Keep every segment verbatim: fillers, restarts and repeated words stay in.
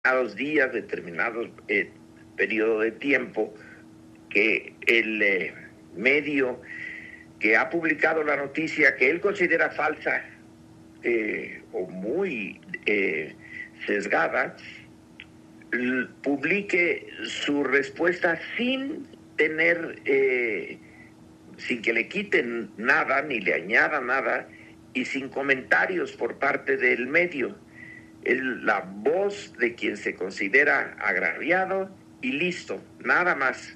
determinados días, determinados eh, periodo de tiempo, que el eh, medio que ha publicado la noticia que él considera falsa eh, o muy eh, sesgada, publique su respuesta sin tener, eh, sin que le quiten nada, ni le añada nada, y sin comentarios por parte del medio. Es la voz de quien se considera agraviado y listo, nada más.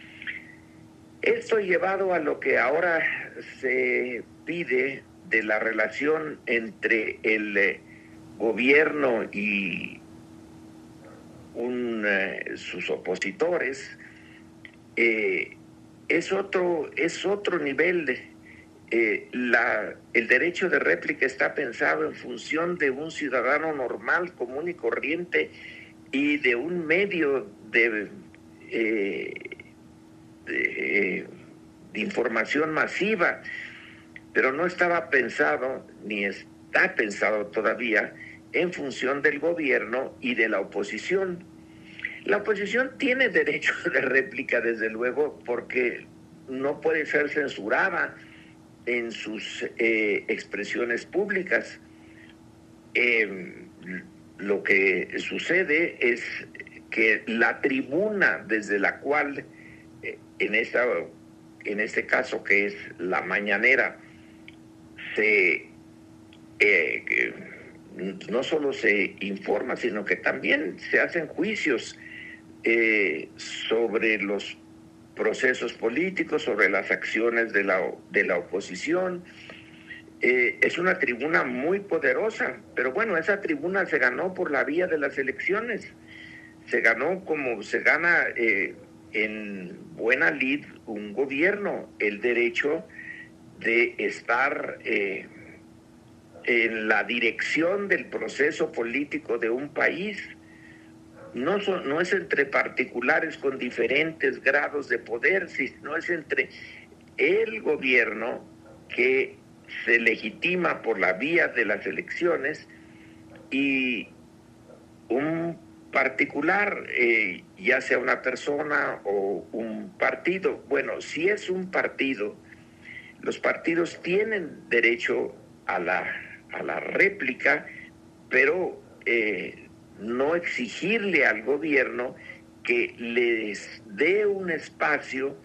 Esto llevado a lo que ahora se pide de la relación entre el eh, gobierno y un, eh, sus opositores, eh, es otro, es otro nivel de... Eh, la, el derecho de réplica está pensado en función de un ciudadano normal, común y corriente, y de un medio de, eh, de, de información masiva, pero no estaba pensado, ni está pensado todavía, en función del gobierno y de la oposición. La oposición tiene derecho de réplica, desde luego, porque no puede ser censurada en sus eh, expresiones públicas. Eh, lo que sucede es que la tribuna desde la cual, eh, en, esta, en este caso que es la mañanera, se, eh, no solo se informa, sino que también se hacen juicios eh, sobre los procesos políticos, sobre las acciones de la, de la oposición. Eh, es una tribuna muy poderosa, pero bueno, esa tribuna se ganó por la vía de las elecciones. Se ganó como se gana eh, en buena lid un gobierno, el derecho de estar eh, en la dirección del proceso político de un país. No, son, no es entre particulares con diferentes grados de poder, sino es entre el gobierno que se legitima por la vía de las elecciones y un particular, eh, ya sea una persona o un partido. Bueno, si es un partido, los partidos tienen derecho a la, a la réplica, pero eh, no exigirle al gobierno que les dé un espacio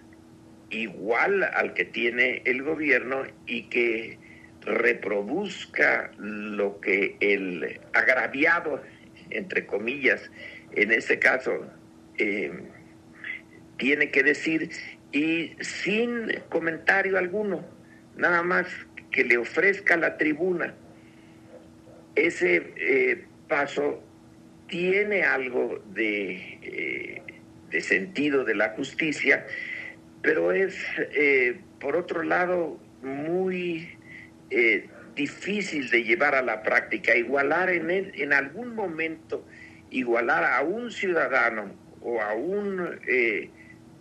igual al que tiene el gobierno y que reproduzca lo que el agraviado, entre comillas, en este caso, eh, tiene que decir, y sin comentario alguno, nada más que le ofrezca la tribuna. Ese eh, paso tiene algo de, eh, de sentido de la justicia, pero es, eh, por otro lado, muy eh, difícil de llevar a la práctica. Igualar en, el, en algún momento, igualar a un ciudadano o a un eh,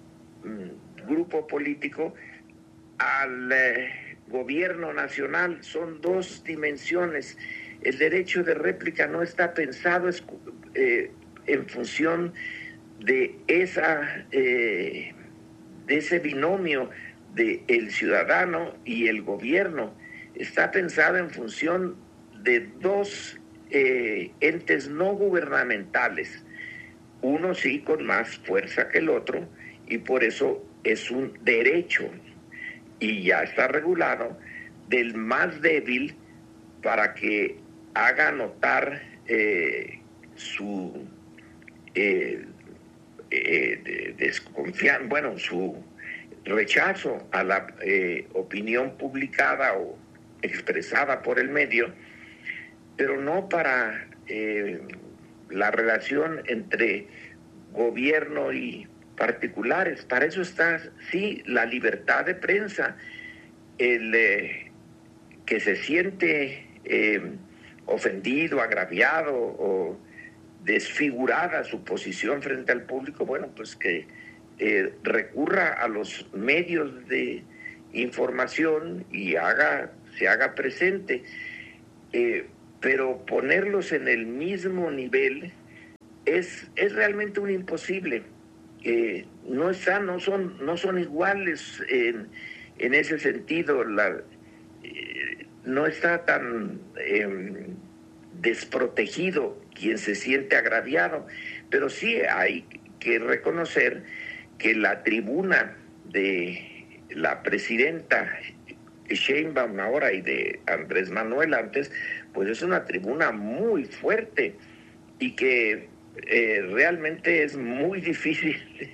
grupo político al eh, gobierno nacional son dos dimensiones. El derecho de réplica no está pensado eh, en función de esa eh, de ese binomio de el ciudadano y el gobierno. Está pensado en función de dos eh, entes no gubernamentales, uno sí con más fuerza que el otro, y por eso es un derecho, y ya está regulado, del más débil para que haga notar eh, su eh, eh, de, desconfianza, bueno, su rechazo a la eh, opinión publicada o expresada por el medio, pero no para eh, la relación entre gobierno y particulares. Para eso está, sí, la libertad de prensa. El eh, que se siente eh, ofendido, agraviado o desfigurada su posición frente al público, bueno, pues que eh, recurra a los medios de información y haga, se haga presente, eh, pero ponerlos en el mismo nivel es, es realmente un imposible. Eh, no están, no son, no son iguales en, en ese sentido. La, eh, no está tan eh, desprotegido quien se siente agraviado, pero sí hay que reconocer que la tribuna de la presidenta Sheinbaum ahora y de Andrés Manuel antes, pues es una tribuna muy fuerte y que eh, realmente es muy difícil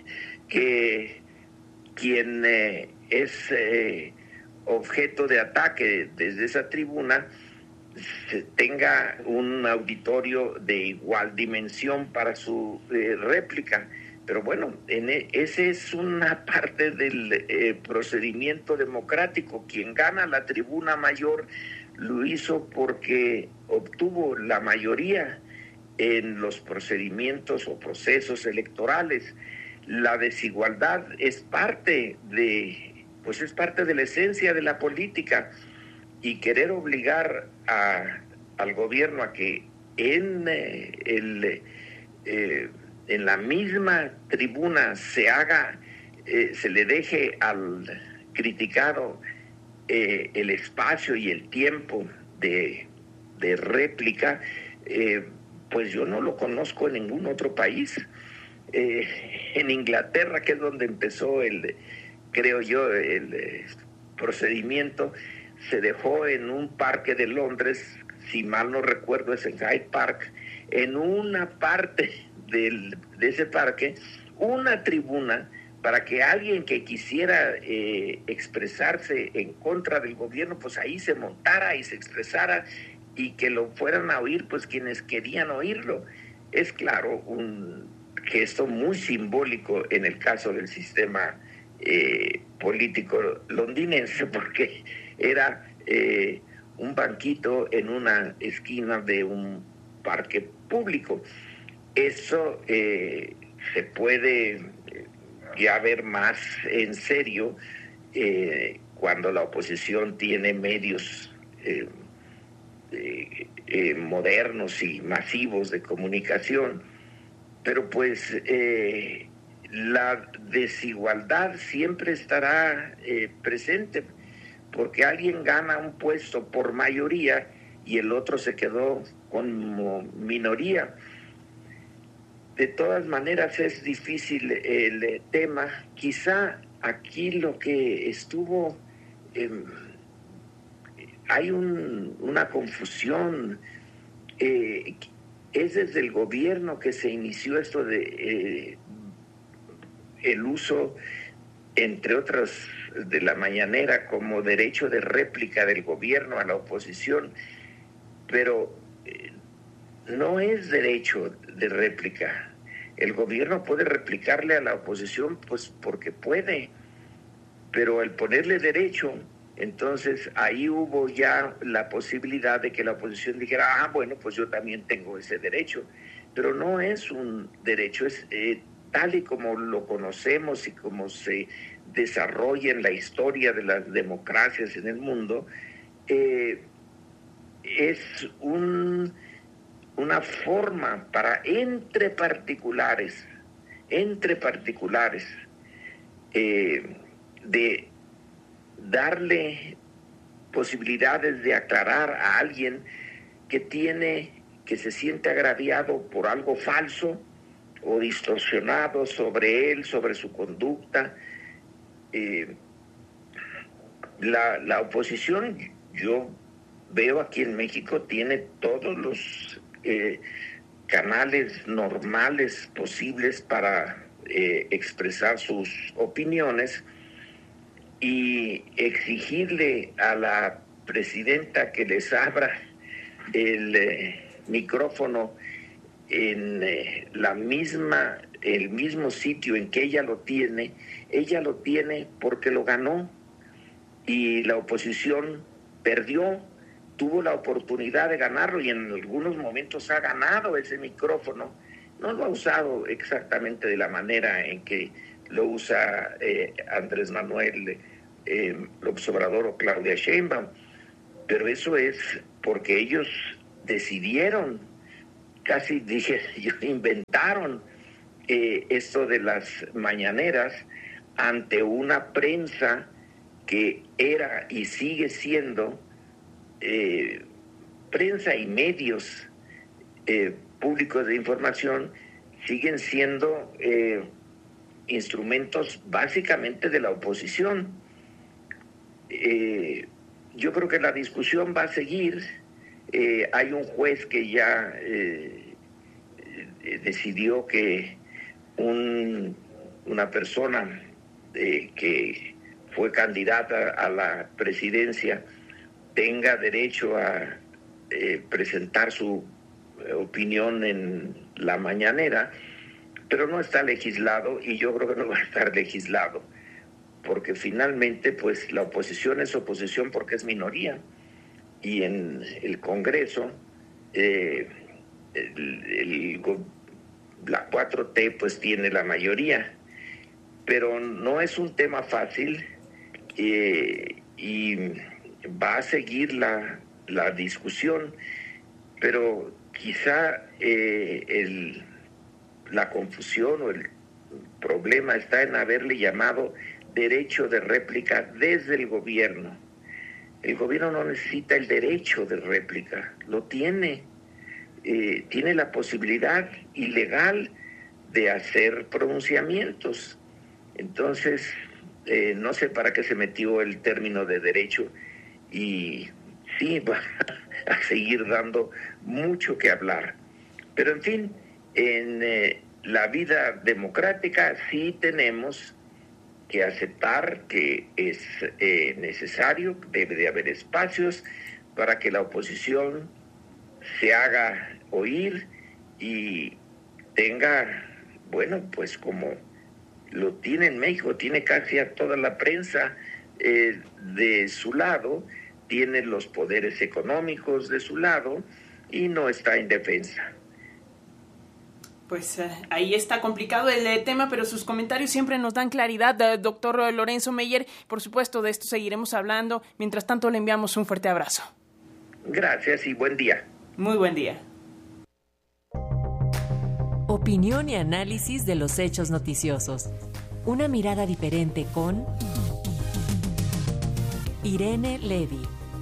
que quien eh, es eh, objeto de ataque desde esa tribuna tenga un auditorio de igual dimensión para su eh, réplica. Pero bueno, en e, ese es una parte del eh, procedimiento democrático. Quien gana la tribuna mayor lo hizo porque obtuvo la mayoría en los procedimientos o procesos electorales. La desigualdad es parte de, pues es parte de la esencia de la política, y querer obligar a, al gobierno a que en eh, el eh, en la misma tribuna se haga, eh, se le deje al criticado eh, el espacio y el tiempo de, de réplica, eh, pues yo no lo conozco en ningún otro país. Eh, en Inglaterra, que es donde empezó el, creo yo, el eh, procedimiento, se dejó en un parque de Londres, si mal no recuerdo es en Hyde Park, en una parte del, de ese parque, una tribuna para que alguien que quisiera eh, expresarse en contra del gobierno, pues ahí se montara y se expresara y que lo fueran a oír pues quienes querían oírlo. Es claro, un gesto muy simbólico en el caso del sistema eh, político londinense, porque era eh, un banquito en una esquina de un parque público. Eso eh, se puede ya ver más en serio eh, cuando la oposición tiene medios eh, eh, eh, modernos y masivos de comunicación, pero pues eh, la desigualdad siempre estará eh, presente, porque alguien gana un puesto por mayoría y el otro se quedó como minoría. De todas maneras es difícil el tema. Quizá aquí lo que estuvo, eh, hay un, una confusión, eh, es desde el gobierno que se inició esto de eh, el uso, entre otras, de la mañanera como derecho de réplica del gobierno a la oposición, pero eh, no es derecho de réplica. El gobierno puede replicarle a la oposición pues porque puede, pero al ponerle derecho, entonces ahí hubo ya la posibilidad de que la oposición dijera, ah, bueno, pues yo también tengo ese derecho, pero no es un derecho, es eh, tal y como lo conocemos y como se desarrolla en la historia de las democracias en el mundo, eh, es un, una forma para entre particulares, entre particulares, eh, de darle posibilidades de aclarar a alguien que tiene, que se siente agraviado por algo falso o distorsionado sobre él, sobre su conducta. Eh, la, la oposición, yo veo aquí en México, tiene todos los eh, canales normales posibles para eh, expresar sus opiniones, y exigirle a la presidenta que les abra el eh, micrófono en eh, la misma, el mismo sitio en que ella lo tiene, ella lo tiene porque lo ganó y la oposición perdió, tuvo la oportunidad de ganarlo y en algunos momentos ha ganado ese micrófono. No lo ha usado exactamente de la manera en que lo usa eh, Andrés Manuel eh, López Obrador o Claudia Sheinbaum, pero eso es porque ellos decidieron casi dije, yo inventaron eh, esto de las mañaneras ante una prensa que era y sigue siendo eh, prensa y medios eh, públicos de información, siguen siendo eh, instrumentos básicamente de la oposición. Eh, yo creo que la discusión va a seguir. Eh, hay un juez que ya eh, eh, decidió que un, una persona eh, que fue candidata a la presidencia tenga derecho a eh, presentar su opinión en la mañanera, pero no está legislado, y yo creo que no va a estar legislado, porque finalmente pues la oposición es oposición porque es minoría, y en el Congreso eh, el, el, la cuatro T pues tiene la mayoría, pero no es un tema fácil eh, y va a seguir la, la discusión, pero quizá eh, el, la confusión o el problema está en haberle llamado derecho de réplica desde el gobierno. El gobierno no necesita el derecho de réplica, lo tiene. Eh, tiene la posibilidad ilegal de hacer pronunciamientos. Entonces, eh, no sé para qué se metió el término de derecho, y sí va a seguir dando mucho que hablar. Pero en fin, en eh, la vida democrática sí tenemos que aceptar que es eh, necesario, debe de haber espacios para que la oposición se haga oír y tenga, bueno, pues como lo tiene en México, tiene casi a toda la prensa eh, de su lado, tiene los poderes económicos de su lado y no está indefensa. Pues eh, ahí está complicado el eh, tema, pero sus comentarios siempre nos dan claridad, eh, doctor Lorenzo Meyer. Por supuesto, de esto seguiremos hablando. Mientras tanto, le enviamos un fuerte abrazo. Gracias y buen día. Muy buen día. Opinión y análisis de los hechos noticiosos. Una mirada diferente con Irene Levy.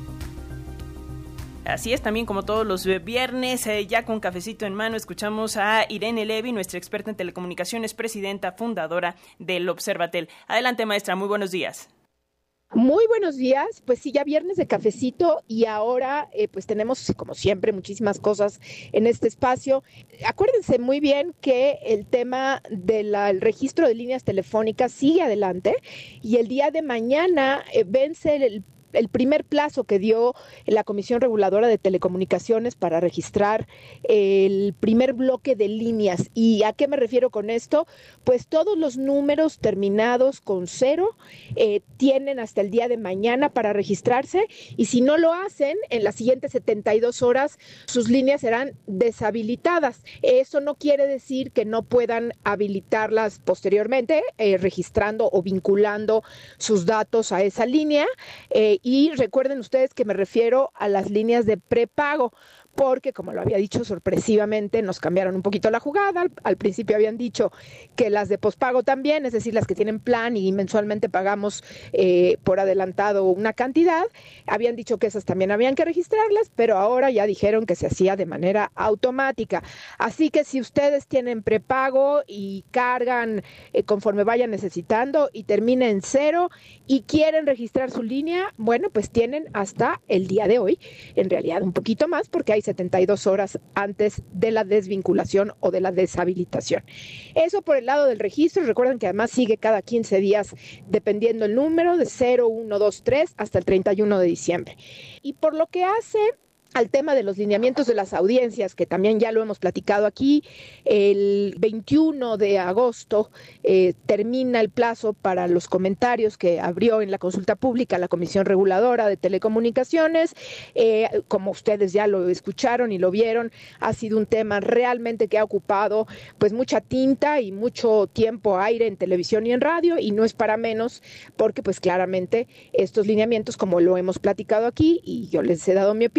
Así es, también como todos los viernes, eh, ya con cafecito en mano, escuchamos a Irene Levy, nuestra experta en telecomunicaciones, presidenta, fundadora del Observatel. Adelante, maestra, muy buenos días. Muy buenos días, pues sí, ya viernes de cafecito y ahora eh, pues tenemos como siempre muchísimas cosas en este espacio. Acuérdense muy bien que el tema del registro de líneas telefónicas sigue adelante y el día de mañana eh, vence el el primer plazo que dio la Comisión Reguladora de Telecomunicaciones para registrar el primer bloque de líneas. ¿Y a qué me refiero con esto? Pues todos los números terminados con cero eh, tienen hasta el día de mañana para registrarse, y si no lo hacen, en las siguientes setenta y dos horas sus líneas serán deshabilitadas. Eso no quiere decir que no puedan habilitarlas posteriormente, eh, registrando o vinculando sus datos a esa línea. Eh, Y recuerden ustedes que me refiero a las líneas de prepago, porque como lo había dicho sorpresivamente, nos cambiaron un poquito la jugada. Al, al principio habían dicho que las de pospago también, es decir, las que tienen plan y mensualmente pagamos eh, por adelantado una cantidad, habían dicho que esas también habían que registrarlas, pero ahora ya dijeron que se hacía de manera automática. Así que si ustedes tienen prepago y cargan eh, conforme vayan necesitando y termina en cero y quieren registrar su línea, bueno, pues tienen hasta el día de hoy, en realidad un poquito más, porque hay setenta y dos horas antes de la desvinculación o de la deshabilitación. Eso por el lado del registro. Recuerden que además sigue cada quince días dependiendo el número, de cero, uno, dos, tres hasta el treinta y uno de diciembre. Y por lo que hace al tema de los lineamientos de las audiencias, que también ya lo hemos platicado aquí, el veintiuno de agosto eh, termina el plazo para los comentarios que abrió en la consulta pública la Comisión Reguladora de Telecomunicaciones. Eh, como ustedes ya lo escucharon y lo vieron, ha sido un tema realmente que ha ocupado pues mucha tinta y mucho tiempo aire en televisión y en radio, y no es para menos, porque pues claramente estos lineamientos, como lo hemos platicado aquí y yo les he dado mi opinión,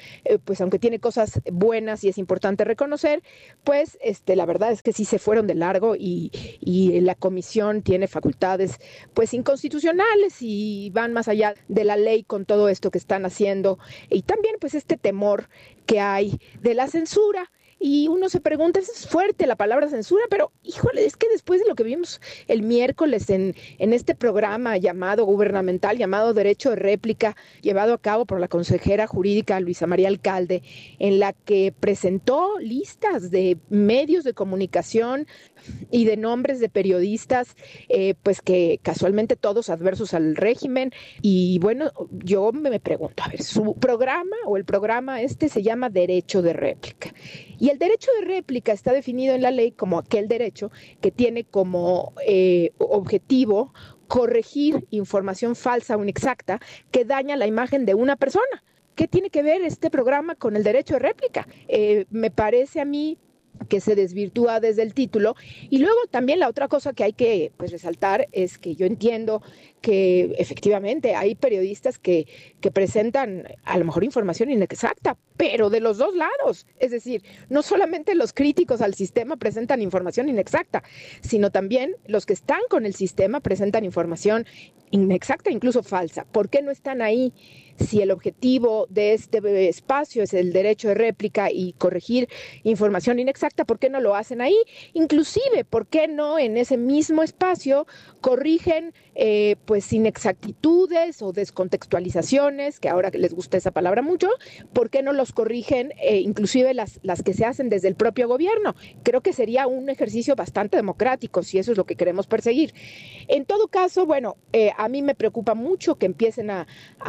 eh, pues aunque tiene cosas buenas y es importante reconocer, pues este, la verdad es que sí se fueron de largo y, y la comisión tiene facultades pues inconstitucionales y van más allá de la ley con todo esto que están haciendo, y también pues este temor que hay de la censura. Y uno se pregunta, es fuerte la palabra censura, pero híjole, es que después de lo que vimos el miércoles en, en este programa llamado gubernamental, llamado Derecho de Réplica, llevado a cabo por la consejera jurídica Luisa María Alcalde, en la que presentó listas de medios de comunicación y de nombres de periodistas, eh, pues que casualmente todos adversos al régimen. Y bueno, yo me pregunto, a ver, su programa o el programa este se llama Derecho de Réplica. Y el derecho de réplica está definido en la ley como aquel derecho que tiene como eh, objetivo corregir información falsa o inexacta que daña la imagen de una persona. ¿Qué tiene que ver este programa con el derecho de réplica? Eh, me parece a mí que se desvirtúa desde el título. Y luego también la otra cosa que hay que pues, resaltar es que yo entiendo que efectivamente hay periodistas que, que presentan a lo mejor información inexacta, pero de los dos lados. Es decir, no solamente los críticos al sistema presentan información inexacta, sino también los que están con el sistema presentan información inexacta, incluso falsa. ¿Por qué no están ahí? Si el objetivo de este espacio es el derecho de réplica y corregir información inexacta, ¿por qué no lo hacen ahí? Inclusive, ¿por qué no en ese mismo espacio corrigen eh, pues inexactitudes o descontextualizaciones, que ahora les gusta esa palabra mucho? ¿Por qué no los corrigen eh, inclusive las, las que se hacen desde el propio gobierno? Creo que sería un ejercicio bastante democrático, si eso es lo que queremos perseguir. En todo caso, bueno, eh, a mí me preocupa mucho que empiecen a,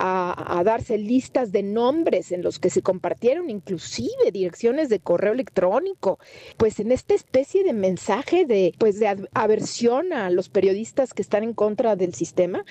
a a darse listas de nombres en los que se compartieron inclusive direcciones de correo electrónico, pues en esta especie de mensaje de, pues de aversión a los periodistas que están en contra del sistema.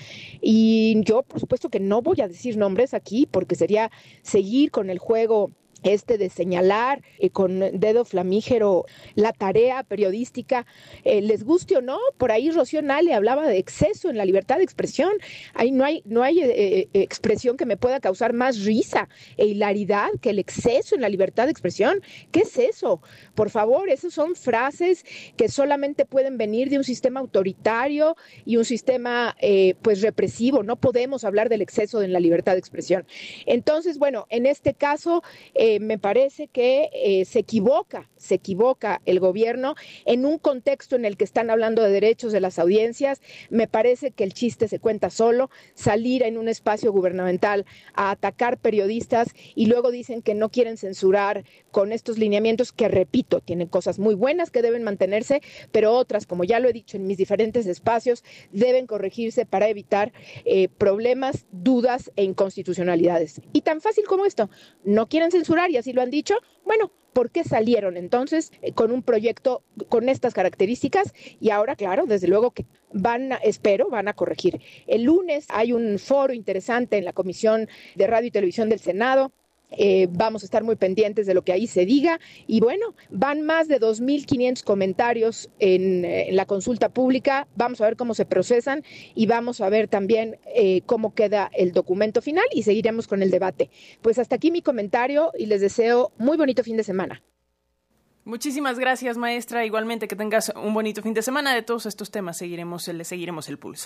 Y yo, por supuesto que no voy a decir nombres aquí porque sería seguir con el juego este de señalar eh, con dedo flamígero la tarea periodística, eh, les guste o no. Por ahí Rocío Nale hablaba de exceso en la libertad de expresión. Ahí no hay, no hay eh, expresión que me pueda causar más risa e hilaridad que el exceso en la libertad de expresión. ¿Qué es eso? Por favor, esas son frases que solamente pueden venir de un sistema autoritario y un sistema eh, pues represivo. No podemos hablar del exceso en la libertad de expresión. Entonces, bueno, en este caso eh, me parece que eh, se equivoca, se equivoca el gobierno en un contexto en el que están hablando de derechos de las audiencias. Me parece que el chiste se cuenta solo. Salir en un espacio gubernamental a atacar periodistas y luego dicen que no quieren censurar con estos lineamientos que, repito, tienen cosas muy buenas que deben mantenerse, pero otras, como ya lo he dicho en mis diferentes espacios, deben corregirse para evitar eh, problemas, dudas e inconstitucionalidades. Y tan fácil como esto, no quieren censurar y así lo han dicho. Bueno, ¿por qué salieron entonces eh, con un proyecto con estas características? Y ahora, claro, desde luego que van, a, espero, van a corregir. El lunes hay un foro interesante en la Comisión de Radio y Televisión del Senado. Eh, vamos a estar muy pendientes de lo que ahí se diga. Y bueno, van más de dos mil quinientos comentarios en, en la consulta pública. Vamos a ver cómo se procesan y vamos a ver también eh, cómo queda el documento final y seguiremos con el debate. Pues hasta aquí mi comentario y les deseo muy bonito fin de semana. Muchísimas gracias, maestra. Igualmente que tengas un bonito fin de semana. De todos estos temas seguiremos, le seguiremos el pulso.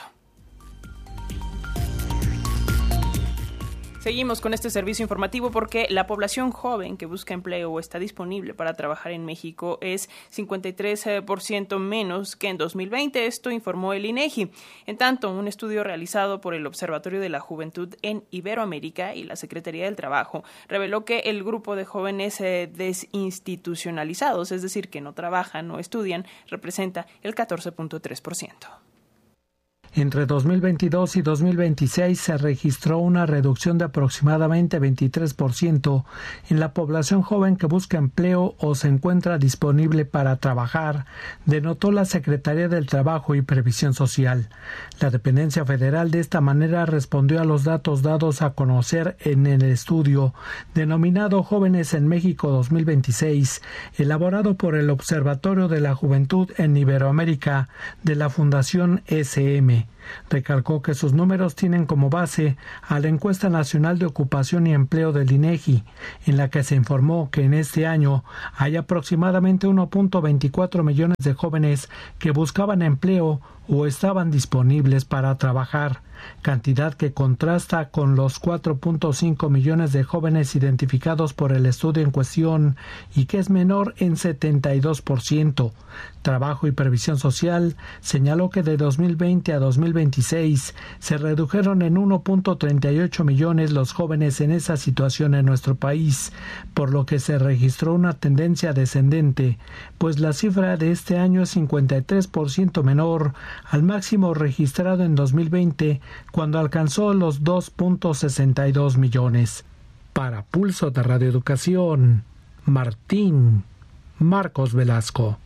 Seguimos con este servicio informativo porque la población joven que busca empleo o está disponible para trabajar en México es cincuenta y tres por ciento menos que en dos mil veinte. Esto informó el INEGI. En tanto, un estudio realizado por el Observatorio de la Juventud en Iberoamérica y la Secretaría del Trabajo reveló que el grupo de jóvenes eh, desinstitucionalizados, es decir, que no trabajan o estudian, representa el catorce punto tres por ciento. Entre dos mil veintidós y dos mil veintiséis se registró una reducción de aproximadamente veintitrés por ciento en la población joven que busca empleo o se encuentra disponible para trabajar, denotó la Secretaría del Trabajo y Previsión Social. La dependencia federal de esta manera respondió a los datos dados a conocer en el estudio denominado Jóvenes en México dos mil veintiséis, elaborado por el Observatorio de la Juventud en Iberoamérica de la Fundación S M. Recalcó que sus números tienen como base a la encuesta nacional de ocupación y empleo del INEGI, en la que se informó que en este año hay aproximadamente uno punto veinticuatro millones de jóvenes que buscaban empleo o estaban disponibles para trabajar, cantidad que contrasta con los cuatro punto cinco millones de jóvenes identificados por el estudio en cuestión y que es menor en setenta y dos por ciento. Trabajo y Previsión Social señaló que de dos mil veinte a dos mil veintiséis se redujeron en uno punto treinta y ocho millones los jóvenes en esa situación en nuestro país, por lo que se registró una tendencia descendente, pues la cifra de este año es cincuenta y tres por ciento menor al máximo registrado en dos mil veinte, cuando alcanzó los dos punto sesenta y dos millones. Para Pulso de Radio Educación, Martín Marcos Velasco.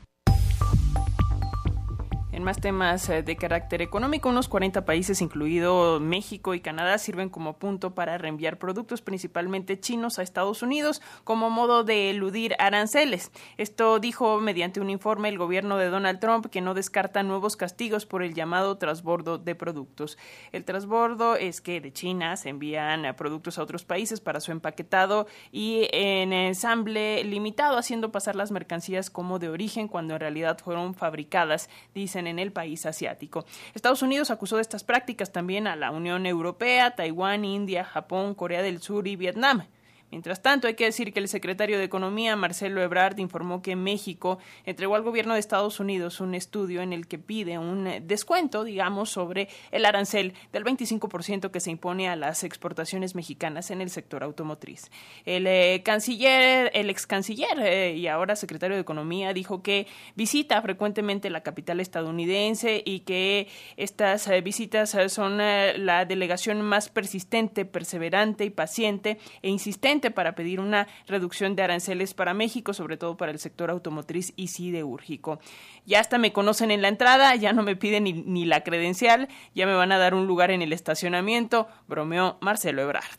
En más temas de carácter económico, unos cuarenta países, incluido México y Canadá, sirven como punto para reenviar productos, principalmente chinos, a Estados Unidos, como modo de eludir aranceles. Esto dijo mediante un informe el gobierno de Donald Trump, que no descarta nuevos castigos por el llamado transbordo de productos. El transbordo es que de China se envían productos a otros países para su empaquetado y en ensamble limitado, haciendo pasar las mercancías como de origen cuando en realidad fueron fabricadas, dicen en el país asiático. Estados Unidos acusó de estas prácticas también a la Unión Europea, Taiwán, India, Japón, Corea del Sur y Vietnam. Mientras tanto, hay que decir que el secretario de Economía, Marcelo Ebrard, informó que México entregó al gobierno de Estados Unidos un estudio en el que pide un descuento, digamos, sobre el arancel del veinticinco por ciento que se impone a las exportaciones mexicanas en el sector automotriz. El eh, canciller, el ex canciller eh, y ahora secretario de Economía dijo que visita frecuentemente la capital estadounidense y que estas eh, visitas eh, son eh, la delegación más persistente, perseverante y paciente e insistente para pedir una reducción de aranceles para México, sobre todo para el sector automotriz y siderúrgico. Ya hasta me conocen en la entrada, ya no me piden ni, ni la credencial, ya me van a dar un lugar en el estacionamiento, bromeó Marcelo Ebrard.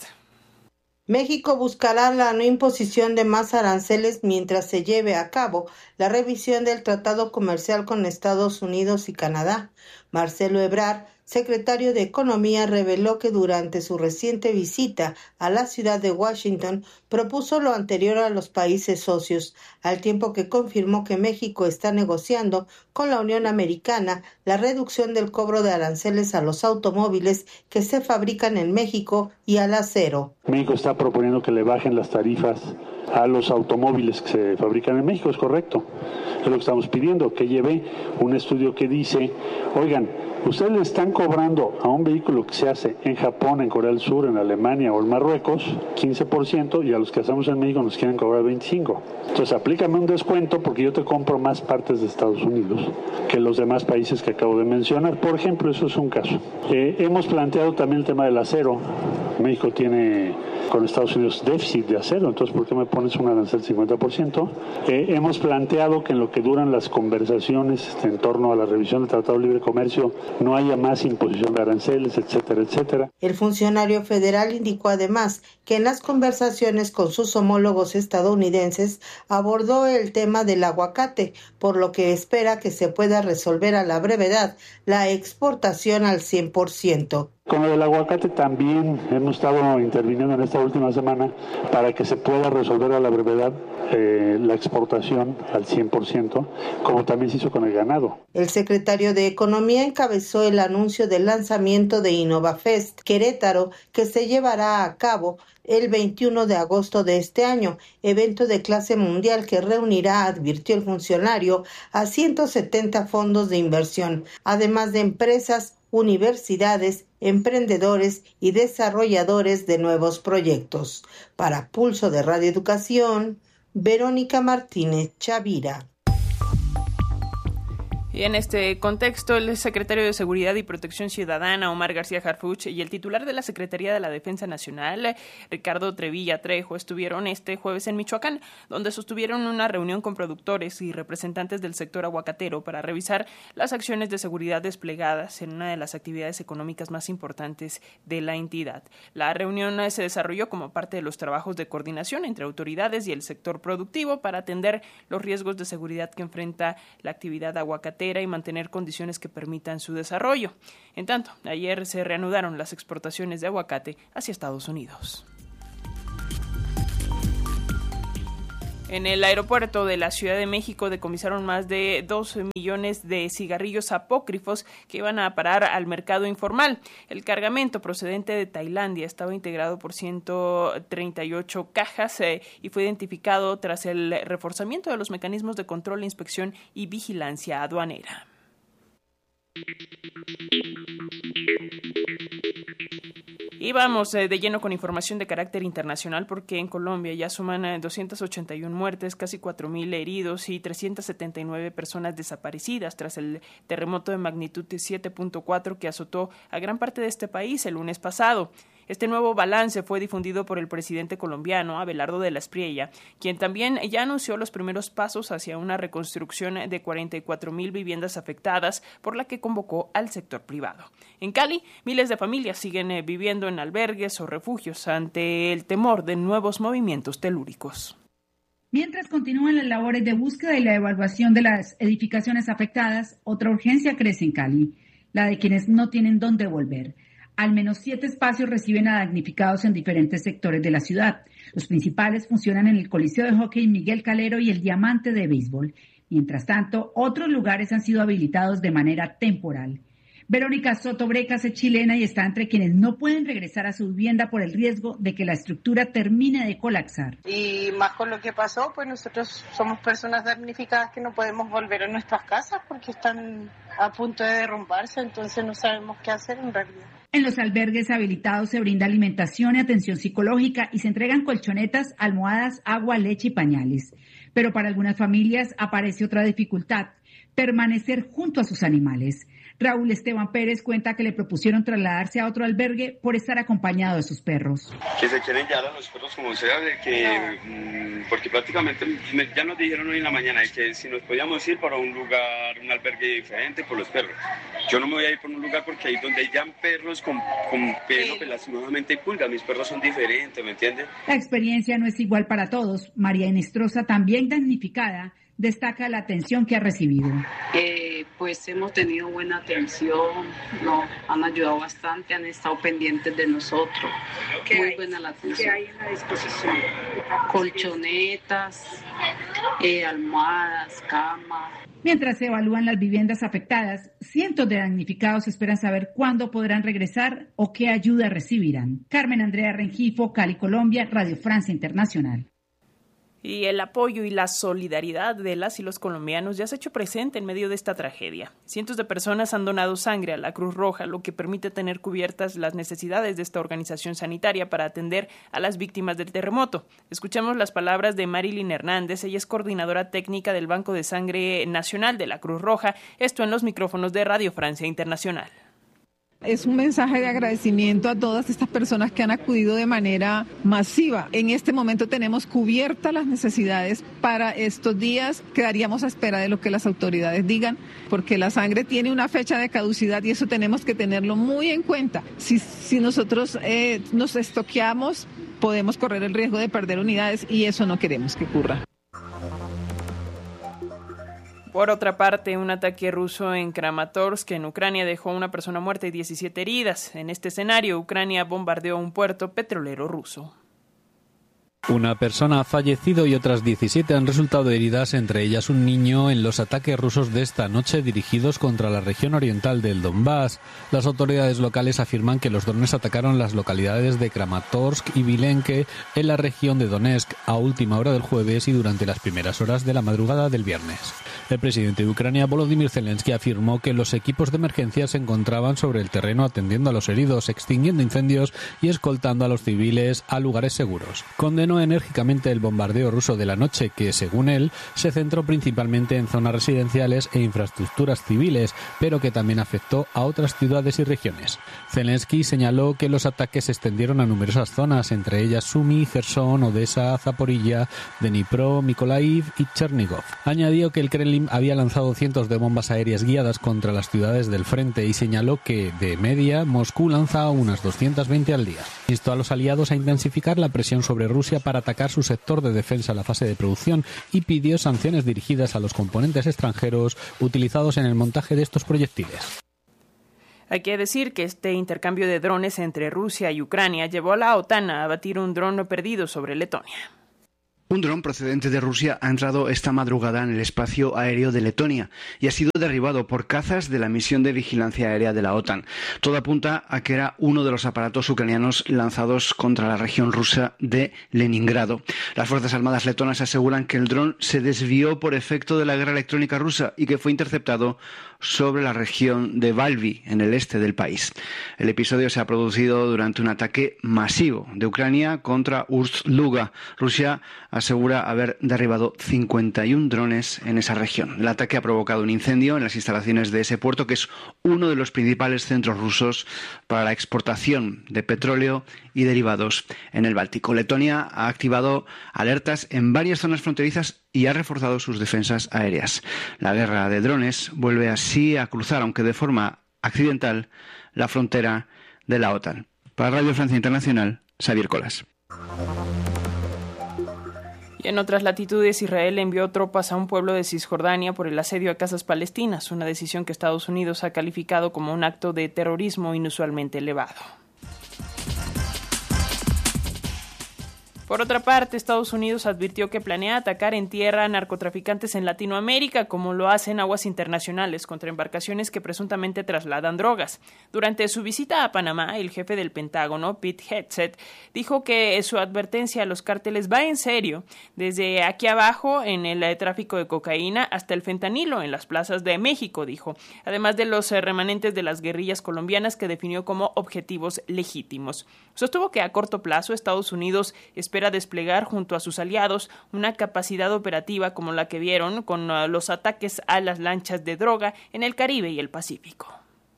México buscará la no imposición de más aranceles mientras se lleve a cabo la revisión del Tratado Comercial con Estados Unidos y Canadá. Marcelo Ebrard, secretario de Economía, reveló que durante su reciente visita a la ciudad de Washington propuso lo anterior a los países socios, al tiempo que confirmó que México está negociando con la Unión Americana la reducción del cobro de aranceles a los automóviles que se fabrican en México y al acero. México está proponiendo que le bajen las tarifas a los automóviles que se fabrican en México, es correcto. Es lo que estamos pidiendo, que lleve un estudio que dice, oigan, ustedes le están cobrando a un vehículo que se hace en Japón, en Corea del Sur, en Alemania o en Marruecos, quince por ciento, y a los que hacemos en México nos quieren cobrar veinticinco por ciento. Entonces aplícame un descuento porque yo te compro más partes de Estados Unidos que los demás países que acabo de mencionar. Por ejemplo, eso es un caso. Eh, hemos planteado también el tema del acero. México tiene con Estados Unidos déficit de acero, entonces ¿por qué me pones un arancel del cincuenta por ciento? Eh, hemos planteado que en lo que duran las conversaciones en torno a la revisión del Tratado de Libre Comercio no haya más imposición de aranceles, etcétera, etcétera. El funcionario federal indicó además que en las conversaciones con sus homólogos estadounidenses abordó el tema del aguacate, por lo que espera que se pueda resolver a la brevedad la exportación al cien por ciento. Con lo del aguacate también hemos estado interviniendo en esta última semana para que se pueda resolver a la brevedad eh, la exportación al cien por ciento, como también se hizo con el ganado. El secretario de Economía encabezó el anuncio del lanzamiento de InnovaFest Querétaro, que se llevará a cabo el veintiuno de agosto de este año, evento de clase mundial que reunirá, advirtió el funcionario, a ciento setenta fondos de inversión, además de empresas, universidades, emprendedores y desarrolladores de nuevos proyectos. Para Pulso de Radio Educación, Verónica Martínez Chavira. Y en este contexto, el secretario de Seguridad y Protección Ciudadana, Omar García Harfuch, y el titular de la Secretaría de la Defensa Nacional, Ricardo Trevilla Trejo, estuvieron este jueves en Michoacán, donde sostuvieron una reunión con productores y representantes del sector aguacatero para revisar las acciones de seguridad desplegadas en una de las actividades económicas más importantes de la entidad. La reunión se desarrolló como parte de los trabajos de coordinación entre autoridades y el sector productivo para atender los riesgos de seguridad que enfrenta la actividad aguacatera aguacatera y mantener condiciones que permitan su desarrollo. En tanto, ayer se reanudaron las exportaciones de aguacate hacia Estados Unidos. En el aeropuerto de la Ciudad de México decomisaron más de dos millones de cigarrillos apócrifos que iban a parar al mercado informal. El cargamento procedente de Tailandia estaba integrado por ciento treinta y ocho cajas eh, y fue identificado tras el reforzamiento de los mecanismos de control, inspección y vigilancia aduanera. Y vamos eh, de lleno con información de carácter internacional porque en Colombia ya suman eh, doscientas ochenta y una muertes, casi cuatro mil heridos y trescientas setenta y nueve personas desaparecidas tras el terremoto de magnitud de siete punto cuatro que azotó a gran parte de este país el lunes pasado. Este nuevo balance fue difundido por el presidente colombiano, Abelardo de la Espriella, quien también ya anunció los primeros pasos hacia una reconstrucción de cuarenta y cuatro mil viviendas afectadas, por la que convocó al sector privado. En Cali, miles de familias siguen eh, viviendo en albergues o refugios ante el temor de nuevos movimientos telúricos. Mientras continúan las labores de búsqueda y la evaluación de las edificaciones afectadas, otra urgencia crece en Cali, la de quienes no tienen dónde volver. Al menos siete espacios reciben a damnificados en diferentes sectores de la ciudad. Los principales funcionan en el Coliseo de Hockey Miguel Calero y el Diamante de Béisbol. Mientras tanto, otros lugares han sido habilitados de manera temporal. Verónica Soto Brecas es chilena y está entre quienes no pueden regresar a su vivienda por el riesgo de que la estructura termine de colapsar. Y más con lo que pasó, pues nosotros somos personas damnificadas que no podemos volver a nuestras casas porque están a punto de derrumbarse, entonces no sabemos qué hacer en realidad. En los albergues habilitados se brinda alimentación y atención psicológica y se entregan colchonetas, almohadas, agua, leche y pañales. Pero para algunas familias aparece otra dificultad: permanecer junto a sus animales. Raúl Esteban Pérez cuenta que le propusieron trasladarse a otro albergue por estar acompañado de sus perros. Que se quieren llevar a los perros como sea, de que, porque prácticamente ya nos dijeron hoy en la mañana de que si nos podíamos ir para un lugar, un albergue diferente por los perros. Yo no me voy a ir por un lugar porque ahí donde hayan perros con, con pelo, pues lastimosamente hay pulgas, mis perros son diferentes, ¿me entiendes? La experiencia no es igual para todos. María Inestrosa, también damnificada, destaca la atención que ha recibido. Eh, pues hemos tenido buena atención, nos han ayudado bastante, han estado pendientes de nosotros. Muy hay? buena la atención. ¿Qué hay en la disposición? Colchonetas, eh, almohadas, camas. Mientras se evalúan las viviendas afectadas, cientos de damnificados esperan saber cuándo podrán regresar o qué ayuda recibirán. Carmen Andrea Rengifo, Cali, Colombia, Radio Francia Internacional. Y el apoyo y la solidaridad de las y los colombianos ya se ha hecho presente en medio de esta tragedia. Cientos de personas han donado sangre a la Cruz Roja, lo que permite tener cubiertas las necesidades de esta organización sanitaria para atender a las víctimas del terremoto. Escuchamos las palabras de Marilyn Hernández, ella es coordinadora técnica del Banco de Sangre Nacional de la Cruz Roja, esto en los micrófonos de Radio Francia Internacional. Es un mensaje de agradecimiento a todas estas personas que han acudido de manera masiva. En este momento tenemos cubiertas las necesidades para estos días. Quedaríamos a espera de lo que las autoridades digan, porque la sangre tiene una fecha de caducidad y eso tenemos que tenerlo muy en cuenta. Si, si nosotros eh, nos estoqueamos, podemos correr el riesgo de perder unidades y eso no queremos que ocurra. Por otra parte, un ataque ruso en Kramatorsk, en Ucrania, dejó a una persona muerta y diecisiete heridas. En este escenario, Ucrania bombardeó un puerto petrolero ruso. Una persona ha fallecido y otras diecisiete han resultado heridas, entre ellas un niño, en los ataques rusos de esta noche dirigidos contra la región oriental del Donbass. Las autoridades locales afirman que los drones atacaron las localidades de Kramatorsk y Vilenke en la región de Donetsk a última hora del jueves y durante las primeras horas de la madrugada del viernes. El presidente de Ucrania, Volodymyr Zelensky, afirmó que los equipos de emergencia se encontraban sobre el terreno atendiendo a los heridos, extinguiendo incendios y escoltando a los civiles a lugares seguros. Condenó enérgicamente el bombardeo ruso de la noche que, según él, se centró principalmente en zonas residenciales e infraestructuras civiles, pero que también afectó a otras ciudades y regiones. Zelensky señaló que los ataques se extendieron a numerosas zonas, entre ellas Sumy, Jersón, Odessa, Zaporilla, Dnipro, Mykolaiv y Chernigov. Añadió que el Kremlin había lanzado cientos de bombas aéreas guiadas contra las ciudades del frente y señaló que, de media, Moscú lanza unas doscientas veinte al día. Instó a los aliados a intensificar la presión sobre Rusia para atacar su sector de defensa en la fase de producción y pidió sanciones dirigidas a los componentes extranjeros utilizados en el montaje de estos proyectiles. Hay que decir que este intercambio de drones entre Rusia y Ucrania llevó a la OTAN a abatir un dron perdido sobre Letonia. Un dron procedente de Rusia ha entrado esta madrugada en el espacio aéreo de Letonia y ha sido derribado por cazas de la misión de vigilancia aérea de la OTAN. Todo apunta a que era uno de los aparatos ucranianos lanzados contra la región rusa de Leningrado. Las Fuerzas Armadas letonas aseguran que el dron se desvió por efecto de la guerra electrónica rusa y que fue interceptado sobre la región de Valby, en el este del país. El episodio se ha producido durante un ataque masivo de Ucrania contra Ust-Luga. Rusia asegura haber derribado cincuenta y uno drones en esa región. El ataque ha provocado un incendio en las instalaciones de ese puerto, que es uno de los principales centros rusos para la exportación de petróleo y derivados en el Báltico. Letonia ha activado alertas en varias zonas fronterizas y ha reforzado sus defensas aéreas. La guerra de drones vuelve así a cruzar, aunque de forma accidental, la frontera de la OTAN. Para Radio Francia Internacional, Xavier Colas. Y en otras latitudes, Israel envió tropas a un pueblo de Cisjordania por el asedio a casas palestinas, una decisión que Estados Unidos ha calificado como un acto de terrorismo inusualmente elevado. Por otra parte, Estados Unidos advirtió que planea atacar en tierra a narcotraficantes en Latinoamérica, como lo hace en aguas internacionales, contra embarcaciones que presuntamente trasladan drogas. Durante su visita a Panamá, el jefe del Pentágono, Pete Hegseth, dijo que su advertencia a los cárteles va en serio, desde aquí abajo en el tráfico de cocaína hasta el fentanilo en las plazas de México, dijo, además de los remanentes de las guerrillas colombianas que definió como objetivos legítimos. Sostuvo que a corto plazo Estados Unidos espera desplegar junto a sus aliados una capacidad operativa como la que vieron con uh, los ataques a las lanchas de droga en el Caribe y el Pacífico.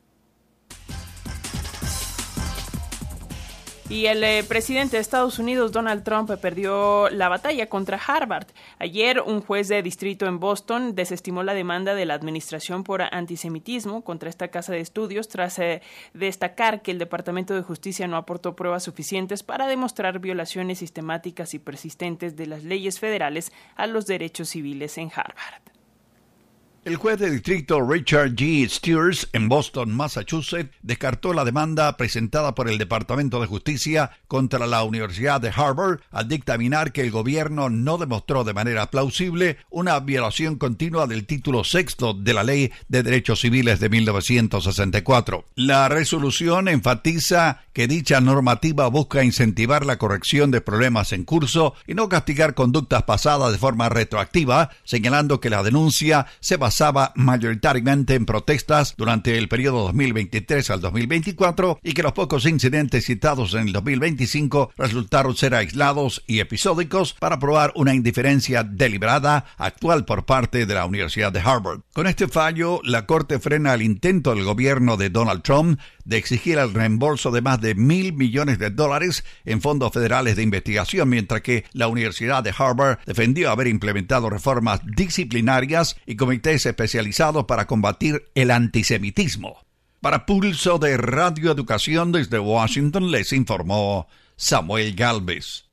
Y el eh, presidente de Estados Unidos, Donald Trump, perdió la batalla contra Harvard. Ayer, un juez de distrito en Boston desestimó la demanda de la administración por antisemitismo contra esta casa de estudios tras eh, destacar que el Departamento de Justicia no aportó pruebas suficientes para demostrar violaciones sistemáticas y persistentes de las leyes federales a los derechos civiles en Harvard. El juez de distrito Richard G. Steers en Boston, Massachusetts, descartó la demanda presentada por el Departamento de Justicia contra la Universidad de Harvard al dictaminar que el gobierno no demostró de manera plausible una violación continua del título sexto de la Ley de Derechos Civiles de mil novecientos sesenta y cuatro. La resolución enfatiza que dicha normativa busca incentivar la corrección de problemas en curso y no castigar conductas pasadas de forma retroactiva, señalando que la denuncia se basa basaba mayoritariamente en protestas durante el periodo dos mil veintitrés al dos mil veinticuatro y que los pocos incidentes citados en el dos mil veinticinco resultaron ser aislados y episódicos para probar una indiferencia deliberada actual por parte de la Universidad de Harvard. Con este fallo, la Corte frena el intento del gobierno de Donald Trump de exigir el reembolso de más de mil millones de dólares en fondos federales de investigación, mientras que la Universidad de Harvard defendió haber implementado reformas disciplinarias y comités especializados para combatir el antisemitismo. Para Pulso de Radio Educación desde Washington les informó Samuel Galvez.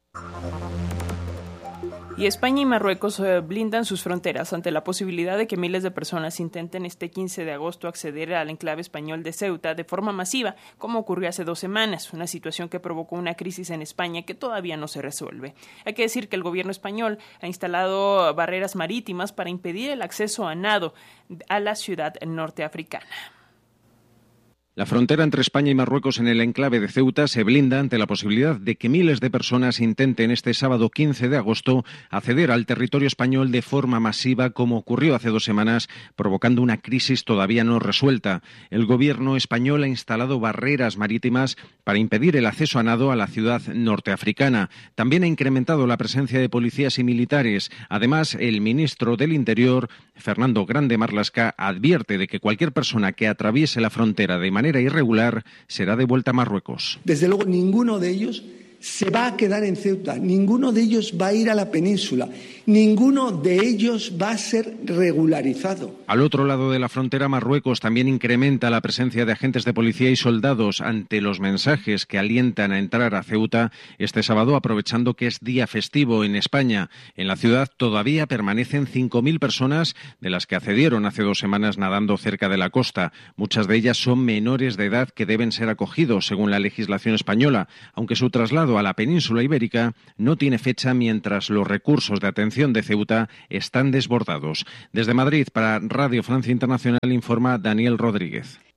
Y España y Marruecos eh, blindan sus fronteras ante la posibilidad de que miles de personas intenten este quince de agosto acceder al enclave español de Ceuta de forma masiva, como ocurrió hace dos semanas, una situación que provocó una crisis en España que todavía no se resuelve. Hay que decir que el gobierno español ha instalado barreras marítimas para impedir el acceso a nado a la ciudad norteafricana. La frontera entre España y Marruecos en el enclave de Ceuta se blinda ante la posibilidad de que miles de personas intenten este sábado quince de agosto acceder al territorio español de forma masiva, como ocurrió hace dos semanas, provocando una crisis todavía no resuelta. El gobierno español ha instalado barreras marítimas para impedir el acceso a nado a la ciudad norteafricana. También ha incrementado la presencia de policías y militares. Además, el ministro del Interior, Fernando Grande Marlaska, advierte de que cualquier persona que atraviese la frontera de manera irregular será devuelta a Marruecos. Desde luego, ninguno de ellos se va a quedar en Ceuta, ninguno de ellos va a ir a la península, ninguno de ellos va a ser regularizado. Al otro lado de la frontera, Marruecos también incrementa la presencia de agentes de policía y soldados ante los mensajes que alientan a entrar a Ceuta este sábado, aprovechando que es día festivo en España. En la ciudad todavía permanecen cinco mil personas, de las que accedieron hace dos semanas nadando cerca de la costa. Muchas de ellas son menores de edad que deben ser acogidos según la legislación española, aunque su traslado a la península ibérica no tiene fecha mientras los recursos de atención de Ceuta están desbordados. Desde Madrid, para Radio Francia Internacional, informa Daniel Rodríguez.